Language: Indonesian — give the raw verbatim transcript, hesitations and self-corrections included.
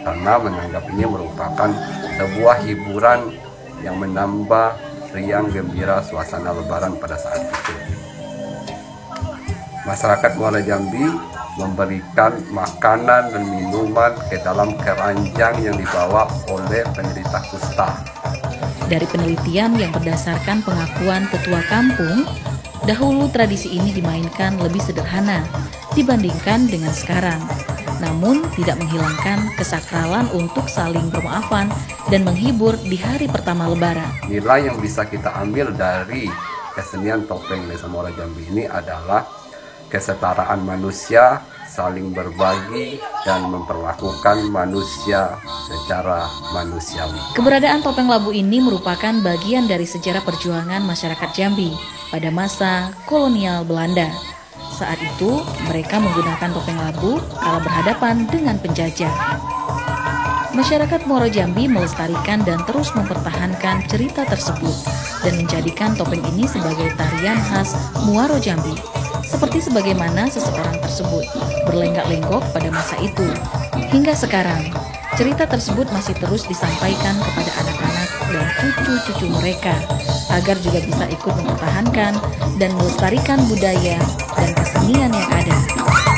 karena menganggap ini merupakan sebuah hiburan yang menambah riang gembira suasana Lebaran pada saat itu. Masyarakat Muara Jambi memberikan makanan dan minuman ke dalam keranjang yang dibawa oleh penderita kusta. Dari penelitian yang berdasarkan pengakuan ketua kampung, dahulu tradisi ini dimainkan lebih sederhana dibandingkan dengan sekarang, namun tidak menghilangkan kesakralan untuk saling bermaafan dan menghibur di hari pertama Lebaran. Nilai yang bisa kita ambil dari kesenian topeng Desa Muara Jambi ini adalah kesetaraan manusia, saling berbagi, dan memperlakukan manusia secara manusiawi. Keberadaan topeng labu ini merupakan bagian dari sejarah perjuangan masyarakat Jambi pada masa kolonial Belanda. Saat itu, mereka menggunakan topeng labu kala berhadapan dengan penjajah. Masyarakat Muara Jambi melestarikan dan terus mempertahankan cerita tersebut dan menjadikan topeng ini sebagai tarian khas Muara Jambi. Seperti sebagaimana seseorang tersebut berlenggak-lenggok pada masa itu. Hingga sekarang, cerita tersebut masih terus disampaikan kepada anak-anak dan cucu-cucu mereka agar juga bisa ikut mempertahankan dan melestarikan budaya dan kesenian yang ada.